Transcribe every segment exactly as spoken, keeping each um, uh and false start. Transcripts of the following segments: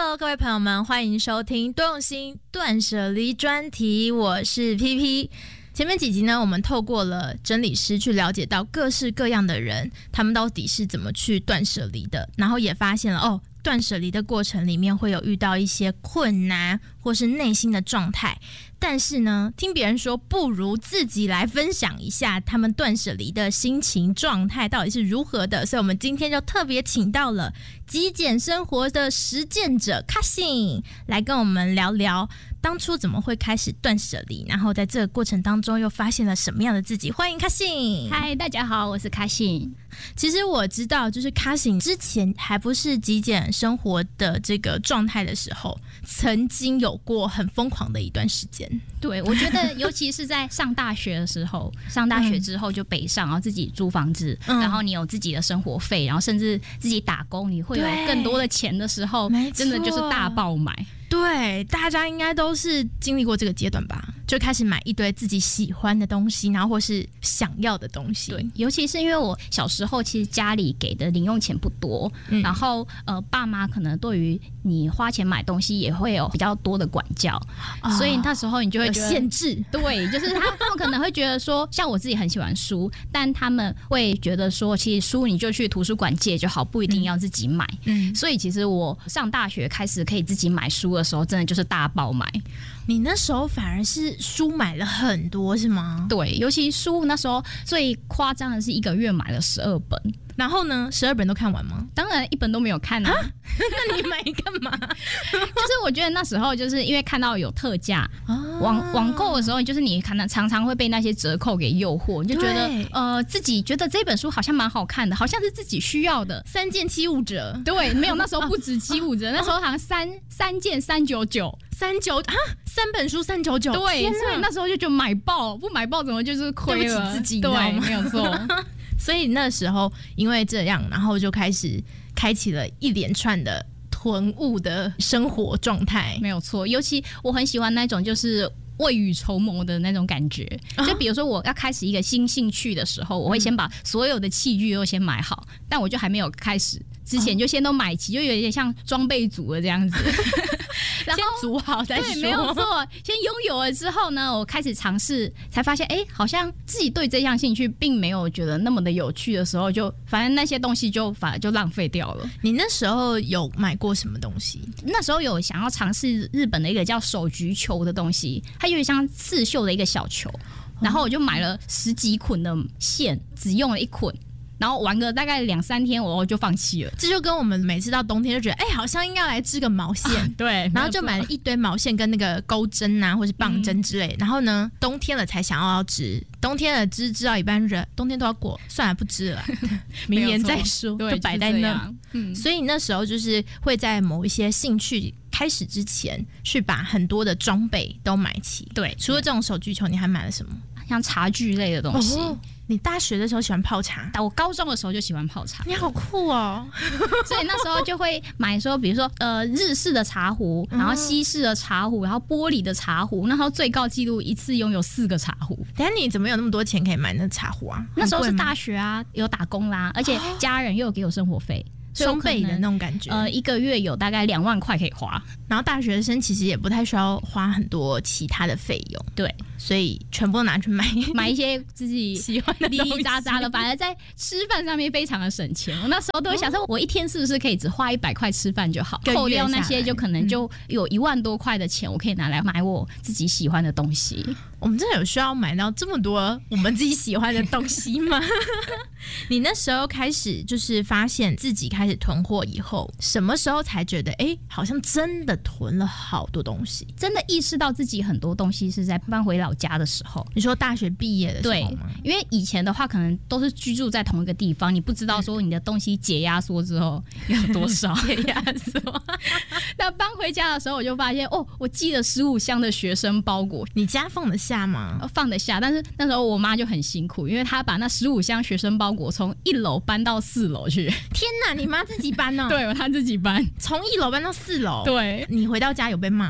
Hello， 各位朋友们，欢迎收听多用心断舍离专题，我是 P P。前面几集呢，我们透过了整理师去了解到各式各样的人，他们到底是怎么去断舍离的，然后也发现了哦，断舍离的过程里面会有遇到一些困难或是内心的状态，但是呢，听别人说不如自己来分享一下他们断舍离的心情状态到底是如何的，所以我们今天就特别请到了极简生活的实践者 Cashin 来跟我们聊聊当初怎么会开始断舍离，然后在这个过程当中又发现了什么样的自己。欢迎 Cashin。 嗨，大家好，我是 Cashin。 其实我知道就是 Cashin 之前还不是极简生活的这个状态的时候，曾经有过很疯狂的一段时间。 对，我觉得尤其是在上大学的时候，上大学之后就北上，然后自己租房子、嗯、然后你有自己的生活费，然后甚至自己打工，你会有更多的钱的时候，真的就是大爆买。 对，大家应该都是经历过这个阶段吧，就开始买一堆自己喜欢的东西，然后或是想要的东西。 对，尤其是因为我小时候其实家里给的零用钱不多、嗯、然后呃，爸妈可能对于你花钱买东西也会有比较多的管教、哦、所以那时候你就会觉得有限制。 对，就是他他们可能会觉得说，像我自己很喜欢书，但他们会觉得说，其实书你就去图书馆借就好，不一定要自己买。嗯，所以其实我上大学开始可以自己买书的时候，真的就是大爆买。 你那时候反而是书买了很多是吗？ 对，尤其书那时候最夸张的是一个月买了十二本。 然后呢，十二本都看完吗？ 当然一本都没有看啊。 那你买干嘛？ 就是我觉得那时候就是因为看到有特价、啊、网网购的时候，就是你可能常常会被那些折扣给诱惑，你就觉得呃自己觉得这本书好像蛮好看的，好像是自己需要的， 三件七五折。 对，没有，那时候不止七五折，那时候好像三三件三九九。 三九啊，三本书三九九， 对，所以那时候就觉得买爆，不买爆怎么就是亏了， 对不起自己， 对，没有错。 所以那时候因为这样，然后就开始开启了一连串的囤物的生活状态， 没有错。尤其我很喜欢那种就是未雨绸缪的那种感觉，就比如说我要开始一个新兴趣的时候，我会先把所有的器具都先买好，但我就还没有开始之前就先都买齐，就有点像装备组的这样子。然后先组好再说， 对，没有错。先拥有了之后呢，我开始尝试，才发现，哎，好像自己对这项兴趣并没有觉得那么的有趣的时候，就反正那些东西就反而就浪费掉了。 你那时候有买过什么东西？ 那时候有想要尝试日本的一个叫手菊球的东西，它有点像刺绣的一个小球，然后我就买了十几捆的线，只用了一捆。然后玩个大概两三天，我就放弃了。 这就跟我们每次到冬天就觉得，哎、欸，好像应该来织个毛线、啊， 对， 然后就买了一堆毛线跟那个钩针啊，或是棒针之类、嗯。然后呢，冬天了才想要织，冬天了织织到一半，人冬天都要过，算了，不织了，明年再说，就摆在那。就是嗯，所以那时候就是会在某一些兴趣开始之前，去把很多的装备都买齐。对，除了这种手菊球，你还买了什么？ 像茶具类的东西。 哦，你大学的时候喜欢泡茶？ 我高中的时候就喜欢泡茶。 你好酷哦！ 所以那时候就会买说，比如说呃日式的茶壶，然后西式的茶壶，然后玻璃的茶壶。那时候最高纪录一次拥有四个茶壶。 等一下你怎么有那么多钱可以买那茶壶啊？ 那时候是大学啊，有打工啦，而且家人又有给我生活费。 双倍的那种感觉， 呃，一个月有大概两万块可以花。 然后大学生其实也不太需要花很多其他的费用， 对， 所以全部都拿去买买一些自己喜欢的零零杂杂的，反而在吃饭上面非常的省钱。我那时候都会想说，我一天是不是可以只花一百块吃饭就好，扣掉那些就可能就有一万多块的钱，我可以拿来买我自己喜欢的东西。 我们真的有需要买到这么多我们自己喜欢的东西吗？你那时候开始就是发现自己开始囤货以后，什么时候才觉得哎、欸，好像真的囤了好多东西， 真的意识到自己很多东西是在搬回老家的时候？ 你说大学毕业的时候吗？ 对，因为以前的话可能都是居住在同一个地方，你不知道说你的东西解压缩之后有多少解压缩。 那搬回家的时候，我就发现哦，我寄了十五箱的学生包裹。 你家放得下吗？ 放得下，但是那时候我妈就很辛苦，因为她把那十五箱学生包裹从一楼搬到四楼去。 天哪，你妈自己搬哦？ 对，她自己搬， 从一楼搬到四楼。 对， 你回到家有被骂吗？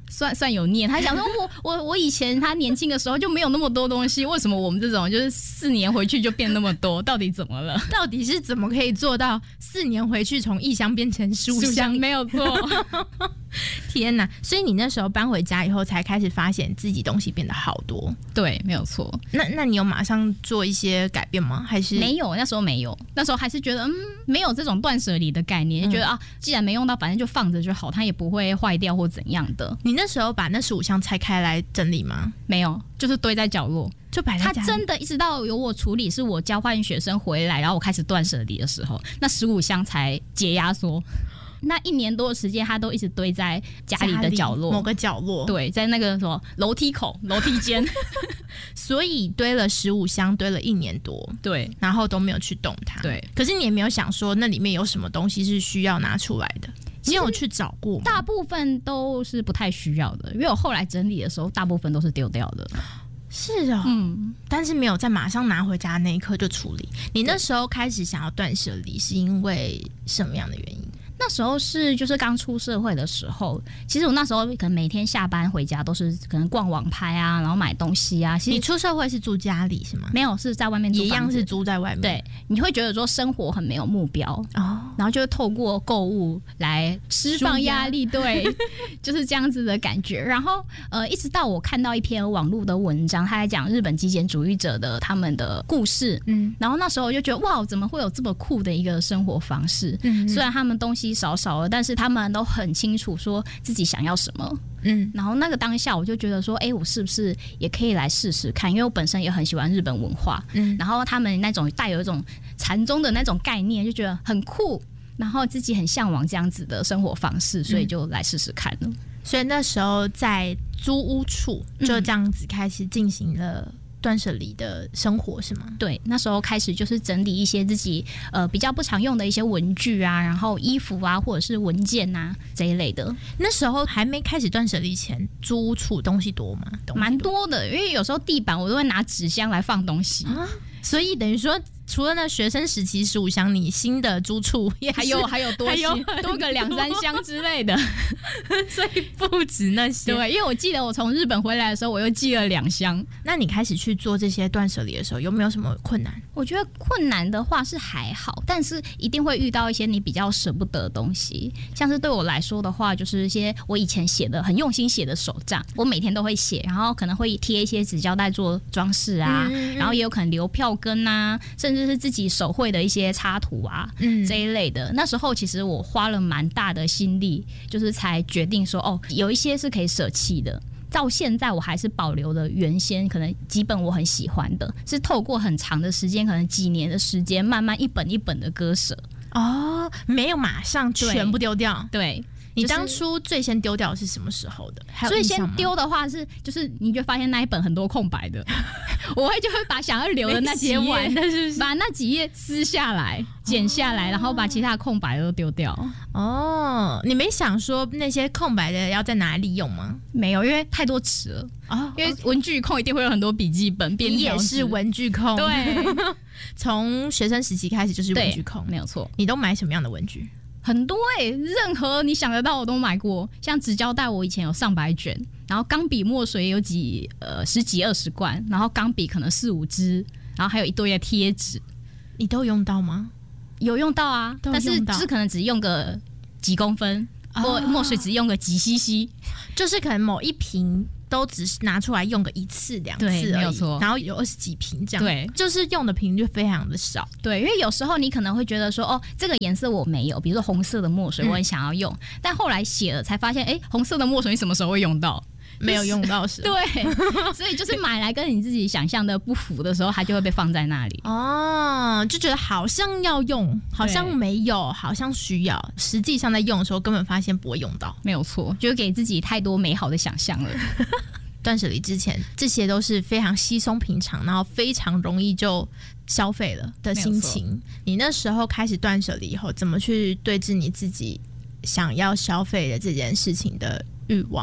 算算有念，他想说我我我以前他年轻的时候就没有那么多东西，为什么我们这种就是四年回去就变那么多？到底怎么了？ 到底是怎么可以做到四年回去从异乡变成书香？ 没有错。 天哪！所以你那时候搬回家以后，才开始发现自己东西变得好多。 对，没有错。 那那你有马上做一些改变吗？还是没有？那时候没有，那时候还是觉得嗯，没有这种断舍离的概念，嗯、觉得啊，既然没用到，反正就放着就好，它也不会坏掉或怎样的。 你那时候把那十五箱拆开来整理吗？ 没有，就是堆在角落。 就摆在家里。 他真的一直到有我处理，是我交换学生回来，然后我开始断舍离的时候，那十五箱才解压缩。那一年多的时间，他都一直堆在家里的角落， 某个角落。 对，在那个什么楼梯口、楼梯间， 所以堆了十五箱，堆了一年多。 对， 然后都没有去动它。 对， 可是你也没有想说那里面有什么东西是需要拿出来的。你有去找过吗？ 大部分都是不太需要的，因为我后来整理的时候，大部分都是丢掉的。 是哦，嗯，但是没有在马上拿回家那一刻就处理。你那时候开始想要断舍离，是因为什么样的原因？ 那时候是就是刚出社会的时候，其实我那时候可能每天下班回家都是可能逛网拍啊，然后买东西啊。其实你出社会是住家里是吗？ 没有，是在外面租房子， 一样是租在外面。 对，你会觉得说生活很没有目标哦，然后就会透过购物来释放压力，对，就是这样子的感觉。然后呃，一直到我看到一篇网络的文章，他在讲日本极简主义者的他们的故事，嗯，然后那时候我就觉得哇，怎么会有这么酷的一个生活方式？嗯，虽然他们东西少少了，但是他们都很清楚说自己想要什么。嗯，然后那个当下我就觉得说，哎、欸，我是不是也可以来试试看？因为我本身也很喜欢日本文化，嗯，然后他们那种带有一种禅宗的那种概念，就觉得很酷，然后自己很向往这样子的生活方式，所以就来试试看了。嗯、 所以那时候在租屋处就这样子开始进行了断舍离的生活是吗？ 对，那时候开始就是整理一些自己呃比较不常用的一些文具啊，然后衣服啊，或者是文件啊这一类的。 那时候还没开始断舍离前，租屋处东西多吗？ 蛮多的，因为有时候地板我都会拿纸箱来放东西， 啊、所以等于说。除了那学生时期十五箱，你新的租处也还有还有多还有多个两三箱之类的， 所以不止那些。 对，因为我记得我从日本回来的时候，我又寄了两箱。 那你开始去做这些断舍离的时候，有没有什么困难？ 我觉得困难的话是还好，但是一定会遇到一些你比较舍不得的东西。像是对我来说的话，就是一些我以前写的很用心写的手账，我每天都会写，然后可能会贴一些纸胶带做装饰啊，嗯嗯然后也有可能留票根啊，甚至就是自己手绘的一些插图啊，嗯，这一类的。那时候其实我花了蛮大的心力，就是才决定说，哦，有一些是可以舍弃的。到现在我还是保留了原先可能几本我很喜欢的，是透过很长的时间，可能几年的时间，慢慢一本一本的割舍。 哦，没有马上全部丢掉。 对。 你当初最先丢掉是什么时候的？ 最先丢的话是，就是你就发现那一本很多空白的，我会就会把想要留的那几页，把那几页撕下来、剪下来，然后把其他的空白都丢掉。 哦，你没想说那些空白的要在哪里用吗？ 没有，因为太多纸了。哦，因为文具控一定会有很多笔记本， 你也是文具控。 对， 从学生时期开始就是文具控， 没有错。 你都买什么样的文具？ 很多哎、欸，任何你想得到我都买过。像纸胶带，我以前有上百卷，然后钢笔墨水有几呃十几二十罐，然后钢笔可能四五支，然后还有一堆的贴纸。 你都用到吗？ 有用到啊，但是只可能只用个几公分，或、哦、墨水只用个几 C C， 就是可能某一瓶。都只是拿出来用个一次两次而已， 没有错。 然后有二十几瓶这样， 对， 就是用的频率非常的少。 对，因为有时候你可能会觉得说，哦，这个颜色我没有，比如说红色的墨水，我很想要用，嗯、但后来写了才发现，哎，红色的墨水你什么时候会用到？ 没有用到时， 对，所以就是买来跟你自己想象的不符的时候，它就会被放在那里。 哦，就觉得好像要用，好像没有，好像需要，实际上在用的时候根本发现不会用到。 没有错，就给自己太多美好的想象了。 断舍离之前，这些都是非常稀松平常，然后非常容易就消费了的心情。你那时候开始断舍离以后，怎么去对峙你自己想要消费的这件事情的欲望？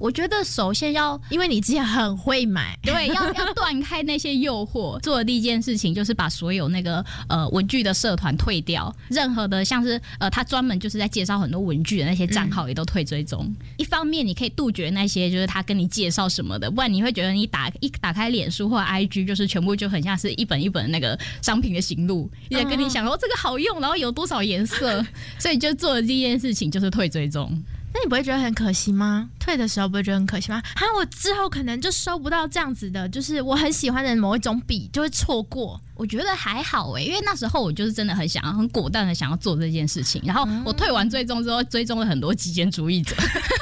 我觉得首先要， 因为你之前很会买， 对，要要断开那些诱惑。做的第一件事情就是把所有那个呃文具的社团退掉，任何的像是呃他专门就是在介绍很多文具的那些账号也都退追踪。嗯、一方面你可以杜绝那些就是他跟你介绍什么的，不然你会觉得你打一打开脸书或者 I G 就是全部就很像是一本一本那个商品的型录，也在跟你讲说、哦、这个好用，然后有多少颜色，所以就做的第一件事情就是退追踪。 那你不会觉得很可惜吗？退的时候不会觉得很可惜吗？啊，我之后可能就收不到这样子的，就是我很喜欢的某一种笔，就会错过。 我觉得还好哎、欸，因为那时候我就是真的很想要、很果断的想要做这件事情。然后我退完追踪之后，追踪了很多极简主义者。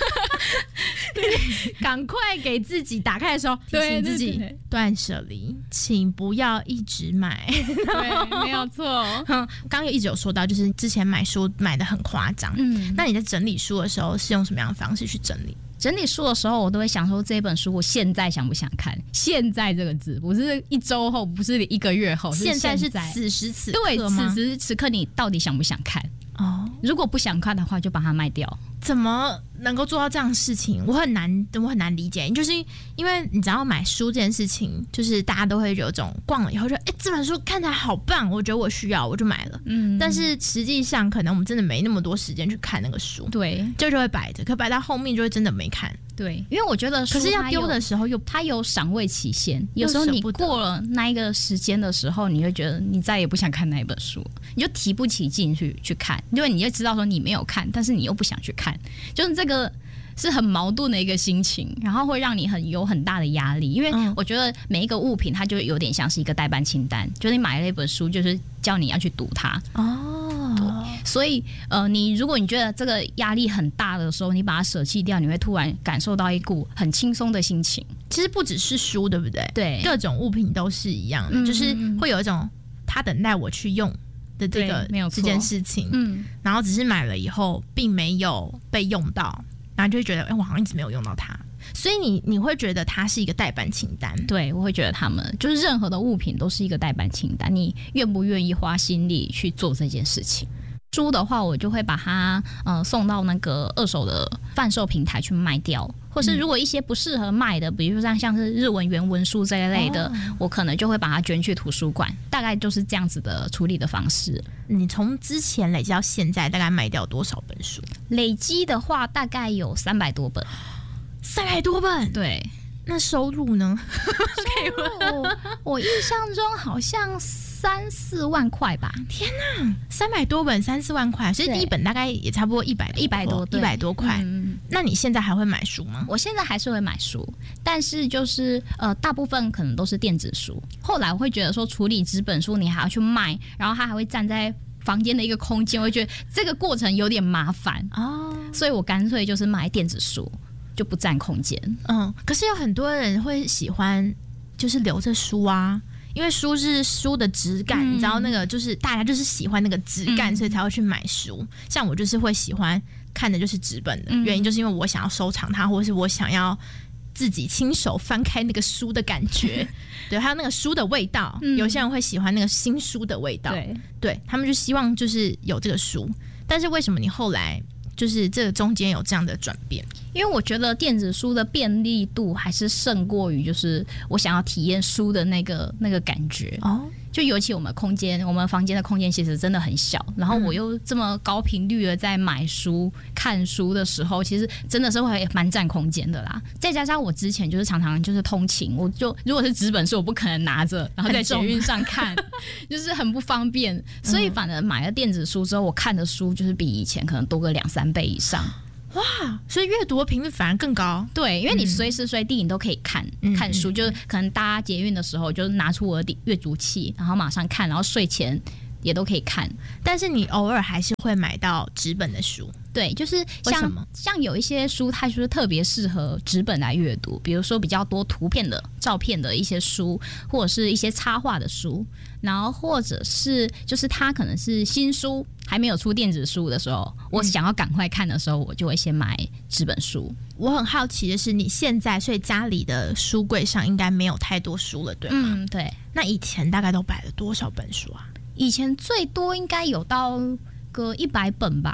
赶快给自己打开的时候提醒自己断舍离，请不要一直买。 对，没有错。 刚刚有一直有说到，就是之前买书买的很夸张。嗯，那你在整理书的时候是用什么样的方式去整理？ 整理书的时候，我都会想说这本书我现在想不想看？现在这个字不是一周后，不是一个月后， 现在是是此时此刻对， 吗？ 此时此刻你到底想不想看？ 哦， 如果不想看的话，就把它卖掉。 怎么能够做到这样的事情？我很难，我很难理解。就是因为你知道买书这件事情，就是大家都会有种逛了以后就，哎、欸，这本书看起来好棒，我觉得我需要，我就买了。嗯，但是实际上可能我们真的没那么多时间去看那个书， 对， 就就会摆着，可摆到后面就会真的没看。 对，因为我觉得书可是要丢的时候又它有赏味期限，有时候你过了那一个时间的时候，你会觉得你再也不想看那一本书，你就提不起劲去去看，因为你就知道说你没有看，但是你又不想去看，就是这个是很矛盾的一个心情，然后会让你很有很大的压力。因为我觉得每一个物品它就有点像是一个待办清单，就是你买了一本书，就是叫你要去读它哦。所以，呃，你如果你觉得这个压力很大的时候，你把它舍弃掉，你会突然感受到一股很轻松的心情。 其实不只是书，对不对？ 对， 各种物品都是一样的，嗯、就是会有一种它等待我去用的这个没有这件事情，嗯，然后只是买了以后并没有被用到，然后就会觉得，哎、欸，我好像一直没有用到它。所以你你会觉得它是一个待办清单？ 对，我会觉得他们就是任何的物品都是一个待办清单，你愿不愿意花心力去做这件事情？书的话，我就会把它呃送到那个二手的贩售平台去卖掉，或是如果一些不适合卖的，比如说像像是日文原文书这一类的，哦、我可能就会把它捐去图书馆，大概就是这样子的处理的方式。 你从之前累积到现在，大概卖掉多少本书？ 累积的话，大概有三百多本。 三百多本， 对。 那收入呢？ 收入我印象中好像三四万块吧。 天哪，三百多本三四万块，其实第一本大概也差不多一百一百多一百多块。嗯，那你现在还会买书吗？ 我现在还是会买书，但是就是呃，大部分可能都是电子书。后来我会觉得说，处理纸本书你还要去卖，然后它还会站在房间的一个空间，我会觉得这个过程有点麻烦哦，所以我干脆就是买电子书。就不占空间。 嗯，可是有很多人会喜欢就是留着书啊，因为书是书的质感、嗯、你知道那个就是大家就是喜欢那个质感、嗯、所以才会去买书。像我就是会喜欢看的就是纸本的、嗯、原因就是因为我想要收藏它，或者是我想要自己亲手翻开那个书的感觉对，还有那个书的味道、嗯、有些人会喜欢那个新书的味道，对对，他们就希望就是有这个书。但是为什么你后来就是这个中间有这样的转变？ 因为我觉得电子书的便利度还是胜过于就是我想要体验书的那个那个感觉哦。就尤其我们空间，我们房间的空间其实真的很小，然后我又这么高频率的在买书、看书的时候，其实真的是会蛮占空间的啦。再加上我之前就是常常就是通勤，我就如果是纸本书，我不可能拿着，然后在捷运上看，就是很不方便。所以反而买了电子书之后，我看的书就是比以前可能多个两三倍以上。 哇，所以阅读的频率反而更高。 对，因为你随时随地你都可以看、嗯、看书，就是可能搭捷运的时候就拿出我的阅读器，然后马上看，然后睡前也都可以看。 但是你偶尔还是会买到纸本的书。 对，就是像像有一些书它就是特别适合纸本来阅读，比如说比较多图片的照片的一些书，或者是一些插画的书，然后或者是就是它可能是新书还没有出电子书的时候、嗯、我想要赶快看的时候，我就会先买纸本书。 我很好奇的是你现在所以家里的书柜上应该没有太多书了对吗？ 嗯，对。 那以前大概都摆了多少本书啊？ 以前最多应该有到个一百本吧。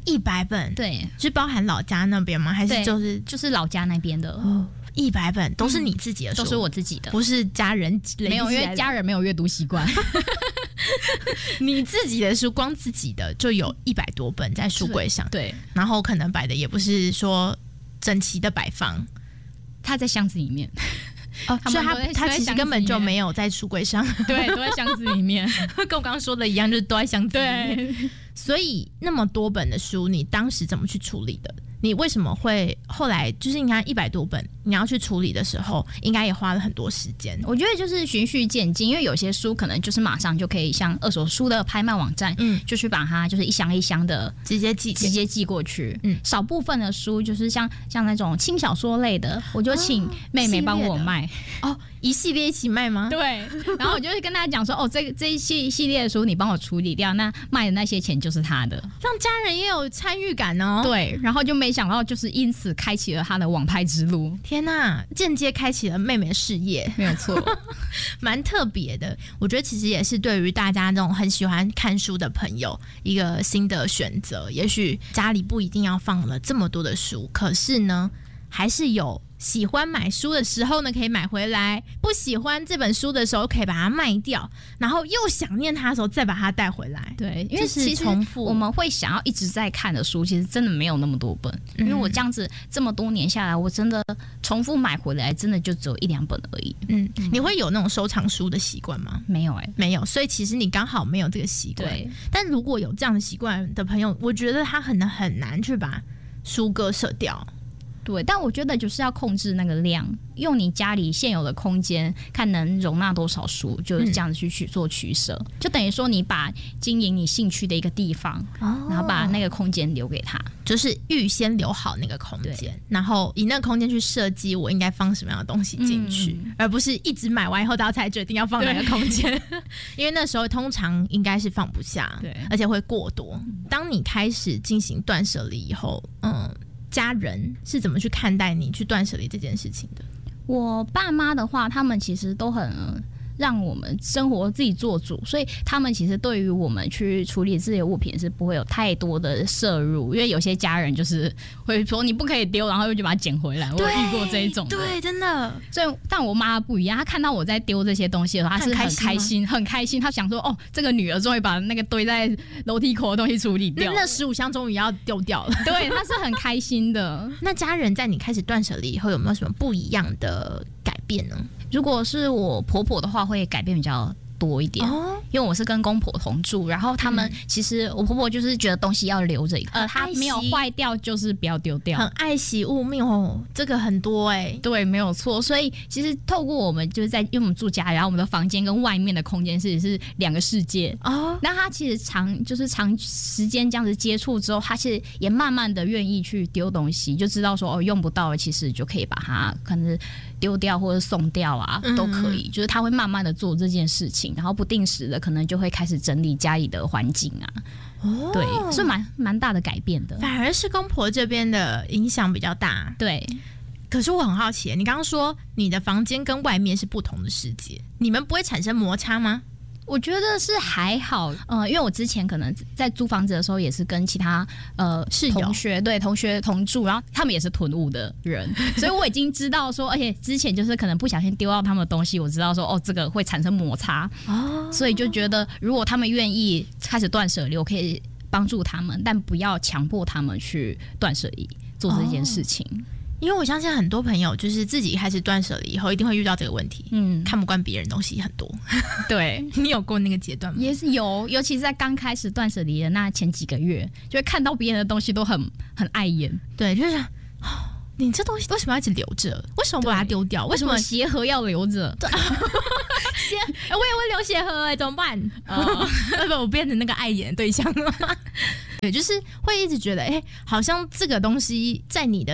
一百本， 对， 是包含老家那边吗？还是就是就是老家那边的？ 哦，一百本都是你自己的书， 嗯、都是我自己的， 不是家人没有，因为家人没有阅读习惯。 你自己的书，光自己的就有一百多本在书柜上， 对， 然后可能摆的也不是说整齐的摆放， 它在箱子里面。 哦，所以他他其实根本就没有在书柜上， 对，都在箱子里面， 跟我刚刚说的一样，就是都在箱子里面。 对， 所以那么多本的书，你当时怎么去处理的？你为什么会后来就是你看一百多本，你要去处理的时候，应该也花了很多时间。 我觉得就是循序渐进，因为有些书可能就是马上就可以像二手书的拍卖网站，嗯，就去把它就是一箱一箱的直接寄直接寄过去。嗯，少部分的书就是像像那种轻小说类的，我就请妹妹帮我卖。 哦，一系列一起卖吗？ 对，然后我就会跟大家讲说，哦，这这一系系列的书你帮我处理掉，那卖的那些钱就是他的， 让家人也有参与感哦。 对，然后就没想到就是因此开启了他的网拍之路。 天哪，间接开启了妹妹的事业， 没有错， 蛮特别的。我觉得其实也是对于大家那种很喜欢看书的朋友一个新的选择。也许家里不一定要放了这么多的书，可是呢，还是有喜欢买书的时候呢，可以买回来；不喜欢这本书的时候，可以把它卖掉，然后又想念它的时候，再把它带回来。 对，因为其实重复我们会想要一直在看的书，其实真的没有那么多本。嗯、因为我这样子这么多年下来，我真的重复买回来，真的就只有一两本而已。嗯， 嗯你会有那种收藏书的习惯吗？ 没有哎、欸， 没有。所以其实你刚好没有这个习惯。 对， 但如果有这样的习惯的朋友，我觉得他很很难去把书割舍掉。 对，但我觉得就是要控制那个量，用你家里现有的空间，看能容纳多少书，就是这样子去去做取舍。嗯、就等于说，你把经营你兴趣的一个地方，哦、然后把那个空间留给他， 就是预先留好那个空间，然后以那个空间去设计我应该放什么样的东西进去，嗯、而不是一直买完以后大家才决定要放哪个空间，因为那时候通常应该是放不下，对，而且会过多。当你开始进行断舍离以后，嗯。家人是怎么去看待你去断舍离这件事情的？ 我爸妈的话，他们其实都很让我们生活自己做主，所以他们其实对于我们去处理自己的物品是不会有太多的摄入，因为有些家人就是会说你不可以丢，然后就把它捡回来。我有遇过这一种的， 对，真的。 所以，但我妈不一样，她看到我在丢这些东西的时候，她是很开心，很开心。她想说，哦，这个女儿终于把那个堆在楼梯口的东西处理掉了， 那十五箱终于要丢掉了。 对，她是很开心的。 那家人在你开始断舍离以后，有没有什么不一样的改变呢？ 如果是我婆婆的话，会改变比较多一点，哦、因为我是跟公婆同住，然后他们、嗯、其实我婆婆就是觉得东西要留着，呃，它没有坏掉就是不要丢掉， 很爱惜物命哦，这个很多哎、欸， 对，没有错。所以其实透过我们就是在因为我们住家，然后我们的房间跟外面的空间是是两个世界哦。那他其实长就是长时间这样子接触之后，他其实也慢慢的愿意去丢东西，就知道说哦用不到了，其实就可以把它可能丢掉或者送掉啊，都可以。嗯、就是他会慢慢的做这件事情。然后不定时的可能就会开始整理家里的环境啊，哦、对，所以蛮蛮大的改变的。 反而是公婆这边的影响比较大， 对。 可是我很好奇，你刚刚说你的房间跟外面是不同的世界，你们不会产生摩擦吗？ 我觉得是还好，呃，因为我之前可能在租房子的时候，也是跟其他呃室友、 同学对同学同住，然后他们也是囤物的人，所以我已经知道说，而且之前就是可能不小心丢到他们的东西，我知道说哦，这个会产生摩擦，哦，所以就觉得如果他们愿意开始断舍离，我可以帮助他们，但不要强迫他们去断舍离做这件事情。哦， 因为我相信很多朋友就是自己开始断舍离以后，一定会遇到这个问题，嗯，看不惯别人东西很多。 对， 你有过那个阶段吗？ 也是有，尤其是在刚开始断舍离的那前几个月，就会看到别人的东西都很很碍眼。 对，就是、哦、你这东西为什么要一直留着？为什么不把它丢掉？为什么鞋盒要留着？ 鞋、欸，我也会留鞋盒哎、欸，怎么办？哦，要不然我变成那个碍眼的对象了。对，就是会一直觉得，哎、欸，好像这个东西在你的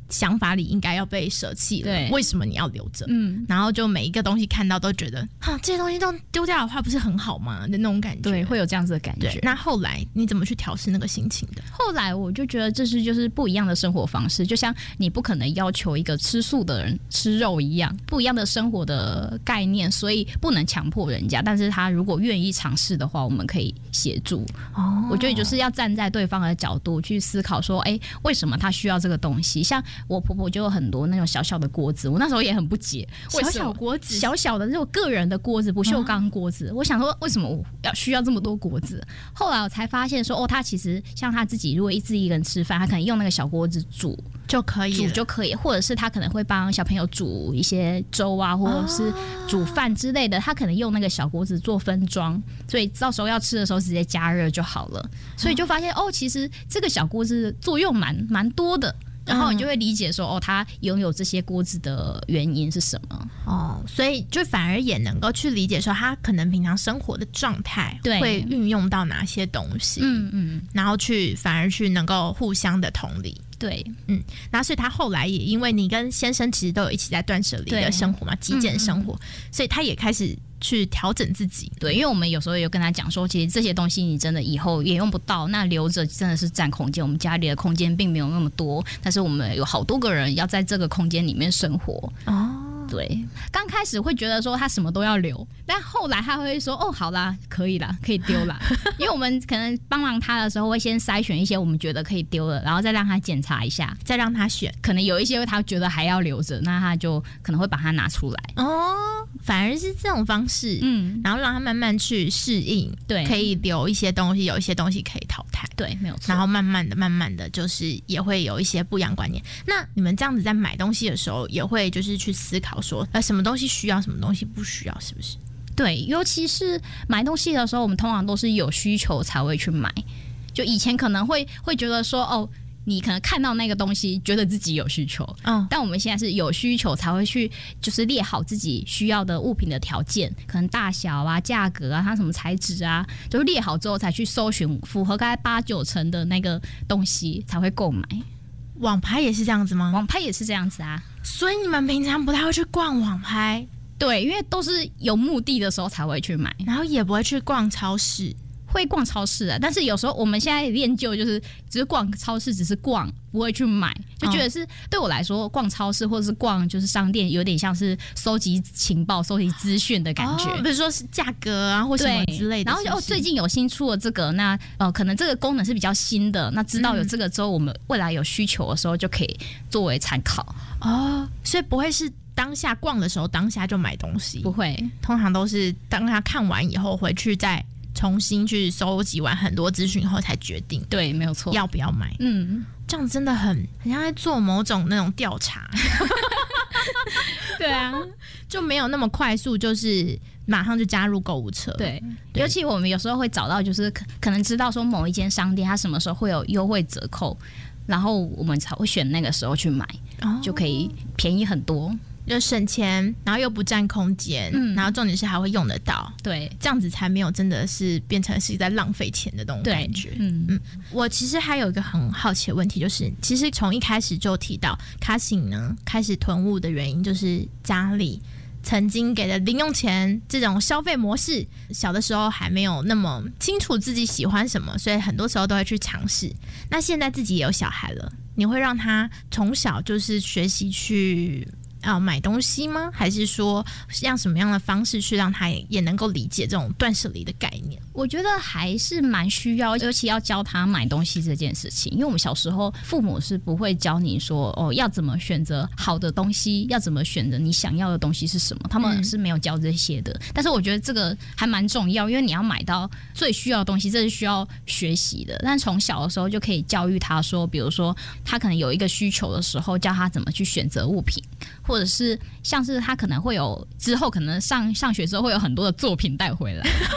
想法里应该要被舍弃了， 对， 为什么你要留着？ 嗯， 然后就每一个东西看到都觉得，哈，这些东西都丢掉的话，不是很好吗？的那种感觉， 对，会有这样子的感觉。 那后来你怎么去调试那个心情的？ 后来我就觉得这是就是不一样的生活方式，就像你不可能要求一个吃素的人吃肉一样，不一样的生活的概念，所以不能强迫人家。但是他如果愿意尝试的话，我们可以协助。哦，我觉得就是要站在对方的角度去思考说，哎，为什么他需要这个东西？像我婆婆就有很多那种小小的锅子，我那时候也很不解， 小小锅子， 小小的那种个人的锅子，不锈钢锅子。哦，我想说，为什么我要需要这么多锅子？后来我才发现说，哦，他其实像他自己，如果一自己一个人吃饭，他可能用那个小锅子煮就可以， 煮就可以，或者是他可能会帮小朋友煮一些粥啊，或者是煮饭之类的，他可能用那个小锅子做分装，所以到时候要吃的时候直接加热就好了。所以就发现哦，其实这个小锅子作用蛮蛮多的。然后你就会理解说，哦，他拥有这些锅子的原因是什么哦，所以就反而也能够去理解说，他可能平常生活的状态会运用到哪些东西，嗯嗯，然后去反而去能够互相的同理。 对， 嗯，然后所以他后来也因为你跟先生其实都有一起在断舍离的生活嘛，极简生活，嗯嗯，所以他也开始去调整自己。 对，因为我们有时候有跟他讲说，其实这些东西你真的以后也用不到，那留着真的是占空间。我们家里的空间并没有那么多，但是我们有好多个人要在这个空间里面生活。哦。对，刚开始会觉得说他什么都要留，但后来他会说哦，好啦，可以啦，可以丢啦。因为我们可能帮忙他的时候会先筛选一些我们觉得可以丢的，然后再让他检查一下， 再让他选。 可能有一些他觉得还要留着，那他就可能会把它拿出来。 哦，反而是这种方式，嗯，然后让他慢慢去适应，对，可以留一些东西，有一些东西可以淘汰， 对，没有错。 然后慢慢的、慢慢的，就是也会有一些不一样观念。那你们这样子在买东西的时候，也会就是去思考说，呃，什么东西需要，什么东西不需要，是不是？ 对，尤其是买东西的时候，我们通常都是有需求才会去买。就以前可能会会觉得说，哦，你可能看到那个东西，觉得自己有需求，嗯，但我们现在是有需求才会去，就是列好自己需要的物品的条件，可能大小啊、价格啊、它什么材质啊，就是列好之后才去搜寻符合大概八九成的那个东西才会购买。 网拍也是这样子吗？ 网拍也是这样子啊。 所以你们平常不太会去逛网拍？ 对，因为都是有目的的时候才会去买， 然后也不会去逛超市。 会逛超市啊，但是有时候我们现在练就就是只是逛超市，只是逛，不会去买，就觉得是对我来说，逛超市或者是逛就是商店，有点像是收集情报、收集资讯的感觉， 哦，比如说是价格啊或什么之类的。 然后就哦，最近有新出了这个，那呃，可能这个功能是比较新的，那知道有这个之后，我们未来有需求的时候就可以作为参考哦，所以不会是当下逛的时候当下就买东西， 不会，通常都是当他看完以后回去再重新去收集完很多资讯以后才决定， 对，没有错， 要不要买？嗯，这样真的很很像在做某种那种调查， 对啊， 就没有那么快速，就是马上就加入购物车。 对，尤其我们有时候会找到，就是可可能知道说某一间商店它什么时候会有优惠折扣，然后我们才会选那个时候去买，哦，就可以便宜很多。 就省钱，然后又不占空间，嗯，然后重点是还会用得到， 对， 这样子才没有真的是变成是在浪费钱的那种感觉。嗯嗯，我其实还有一个很好奇的问题，就是其实从一开始就提到卡辛呢开始囤物的原因，就是家里曾经给的零用钱这种消费模式，小的时候还没有那么清楚自己喜欢什么，所以很多时候都会去尝试。那现在自己也有小孩了，你会让他从小就是学习去啊，买东西吗？还是说用什么样的方式去让他 也, 也能够理解这种断舍离的概念？ 我觉得还是蛮需要，尤其要教他买东西这件事情。因为我们小时候父母是不会教你说哦，要怎么选择好的东西，要怎么选择你想要的东西是什么，他们是没有教这些的。嗯，但是我觉得这个还蛮重要，因为你要买到最需要的东西，这是需要学习的。但从小的时候就可以教育他说，比如说他可能有一个需求的时候，教他怎么去选择物品。或者是像是他可能会有之后可能上上学之后会有很多的作品带回来， 对，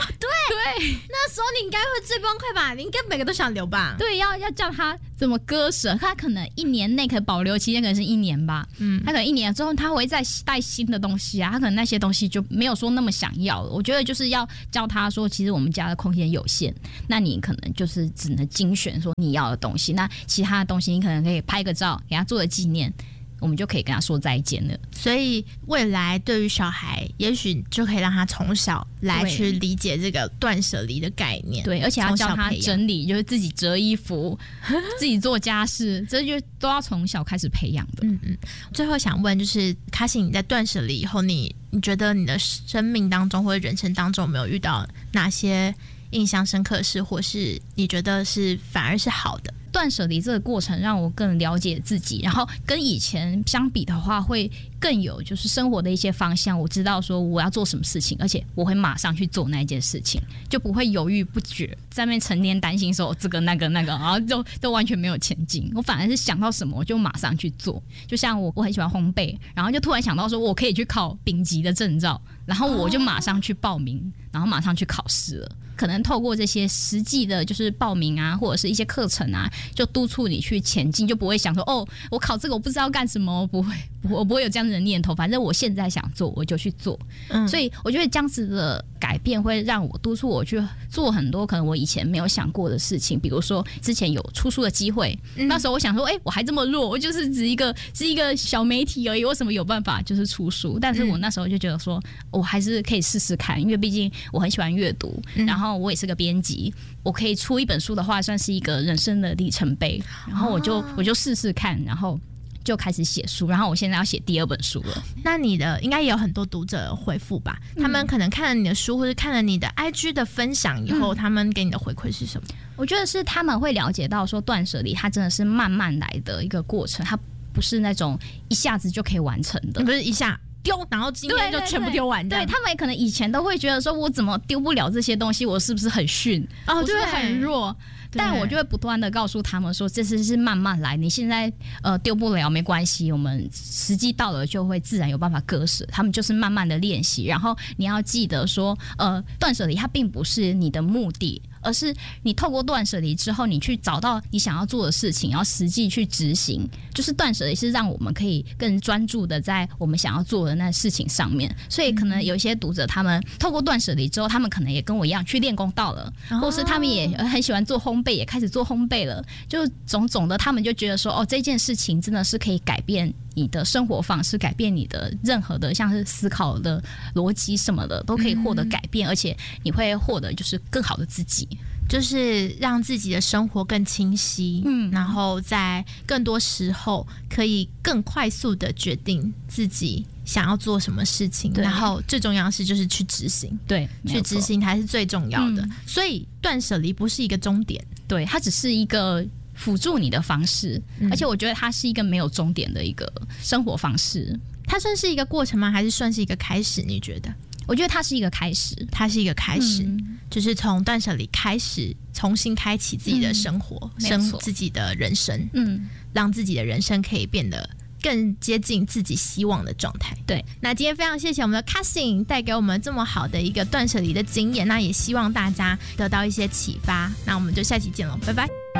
对， 那时候你应该会最崩溃吧？你应该每个都想留吧？ 对，要要叫他怎么割舍，他可能一年内可能保留期间可能是一年吧，嗯，他可能一年之后他会再带新的东西啊，他可能那些东西就没有说那么想要了。我觉得就是要教他说，其实我们家的空间有限，那你可能就是只能精选说你要的东西，那其他的东西你可能可以拍个照给他做个纪念，我们就可以跟他说再见了。 所以未来对于小孩，也许就可以让他从小来去理解这个断舍离的概念。 对，而且要教他整理，就是自己折衣服自己做家事，这就都要从小开始培养的。 嗯嗯。最后想问，就是卡西，你在断舍离以后，你你觉得你的生命当中或者人生当中有没有遇到哪些印象深刻的事，或是你觉得是反而是好的？ 断舍离这个过程让我更了解自己，然后跟以前相比的话，会更有就是生活的一些方向。我知道说我要做什么事情，而且我会马上去做那件事情，就不会犹豫不决，在那边成天担心说这个那个那个，然后就都完全没有前进。我反而是想到什么我就马上去做。就像我我很喜欢烘焙，然后就突然想到说我可以去考丙级的证照，然后我就马上去报名，然后马上去考试了。可能透过这些实际的就是报名啊，或者是一些课程啊，就督促你去前进，就不会想说哦，我考这个我不知道干什么，不会，我不会有这样子的念头，反正我现在想做我就去做。嗯，所以我觉得这样子的改变会让我督促我去做很多可能我以前没有想过的事情，比如说之前有出书的机会，嗯、那时候我想说，哎、欸，我还这么弱，我就是只一个是一个小媒体而已，为什么有办法就是出书？但是我那时候就觉得说，我还是可以试试看，因为毕竟我很喜欢阅读，然后我也是个编辑，我可以出一本书的话，算是一个人生的里程碑。然后我就、哦、我就试试看，然后就开始写书，然后我现在要写第二本书了。 那你的应该也有很多读者回复吧？他们可能看了你的书，或者看了你的 I G 的分享以后，嗯、他们给你的回馈是什么？ 我觉得是他们会了解到说，断舍离它真的是慢慢来的一个过程，它不是那种一下子就可以完成的， 不是一下丢，然后今天就全部丢完。 对，他们可能以前都会觉得说，我怎么丢不了这些东西？我是不是很逊？哦，我是不是很弱？但我就会不断的告诉他们说，这次是慢慢来，你现在呃丢不了没关系，我们时机到了就会自然有办法割舍。他们就是慢慢的练习，然后你要记得说，呃，断舍离它并不是你的目的，而是你透过断舍离之后，你去找到你想要做的事情，然后实际去执行。就是断舍离是让我们可以更专注的在我们想要做的那事情上面。所以可能有一些读者，他们透过断舍离之后，他们可能也跟我一样去练功道了，哦、或是他们也很喜欢做烘焙，也开始做烘焙了。就种种的，他们就觉得说，哦，这件事情真的是可以改变你的生活方式，改变你的任何的像是思考的逻辑什么的，都可以获得改变，嗯、而且你会获得就是更好的自己。 就是让自己的生活更清晰，嗯，然后在更多时候可以更快速的决定自己想要做什么事情，然后最重要的是就是去执行， 对， 去执行才是最重要的。嗯、所以断舍离不是一个终点， 对，它只是一个辅助你的方式，嗯、而且我觉得它是一个没有终点的一个生活方式。 它算是一个过程吗？还是算是一个开始？你觉得？ 我觉得它是一个开始， 它是一个开始，嗯、就是从断舍离开始，重新开启自己的生活，嗯、生自己的人生，嗯，让自己的人生可以变得更接近自己希望的状态。 对， 那今天非常谢谢我们的 Cassie 带给我们这么好的一个断舍离的经验，那也希望大家得到一些启发。那我们就下期见喽，拜拜。